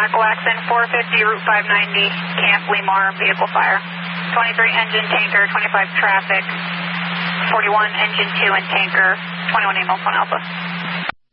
Echo Accent 450, Route 590, Camp Lemar, vehicle fire. 23 engine tanker, 25 traffic, 41 engine 2 and tanker, 21 Amos 1 Alpha.